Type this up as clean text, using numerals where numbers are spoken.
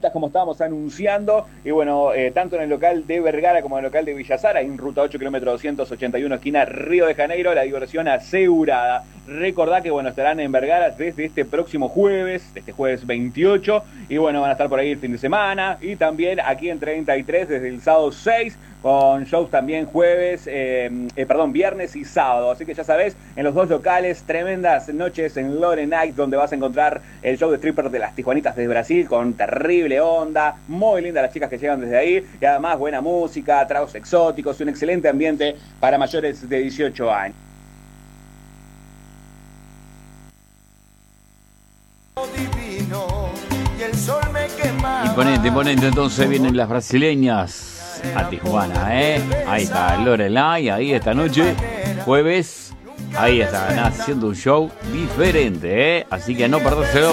entradas como estábamos anunciando, y bueno, tanto en el local de Vergara como en el local de Villa Sara, en ruta 8, kilómetro 281, esquina Río de Janeiro, la diversión asegurada. Recordá que, bueno, estarán en Vergara desde este próximo jueves, este jueves 28, y bueno, van a estar por ahí el fin de semana, y también aquí en 33 desde el sábado 6, con shows también viernes y sábado. Así que ya sabés, en los dos locales, tremendas noches en Lore Night, donde vas a encontrar el show de strippers de las Tijuanitas de Brasil, con terrible onda, muy lindas las chicas que llegan desde ahí, y además buena música, tragos exóticos y un excelente ambiente para mayores de 18 años. Imponente, entonces vienen las brasileñas a Tijuana, Ahí está Lorelai, ahí esta noche, jueves, ahí están haciendo un show diferente, así que no perdérselo.